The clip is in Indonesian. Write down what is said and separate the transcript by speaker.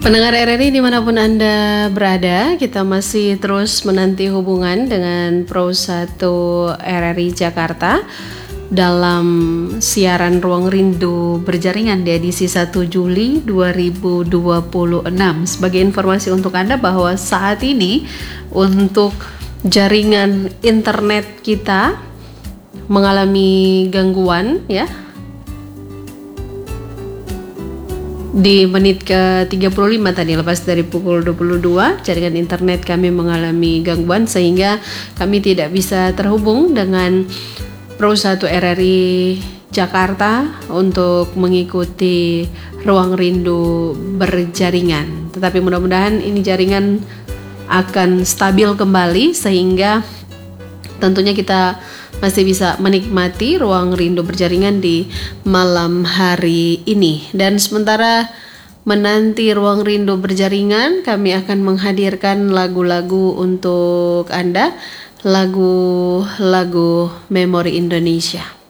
Speaker 1: Pendengar RRI dimanapun Anda berada, kita masih terus menanti hubungan dengan Pro 1 RRI Jakarta dalam siaran Ruang Rindu Berjaringan di edisi 1 Juli 2026. Sebagai informasi untuk Anda bahwa saat ini untuk jaringan internet kita mengalami gangguan ya. Di menit ke-35 tadi, lepas dari pukul 22, jaringan internet kami mengalami gangguan sehingga kami tidak bisa terhubung dengan Pro 1 RRI Jakarta untuk mengikuti Ruang Rindu Berjaringan. Tetapi mudah-mudahan ini jaringan akan stabil kembali sehingga tentunya kita masih bisa menikmati Ruang Rindu Berjaringan di malam hari ini. Dan sementara menanti Ruang Rindu Berjaringan, kami akan menghadirkan lagu-lagu untuk Anda, lagu-lagu Memori Indonesia.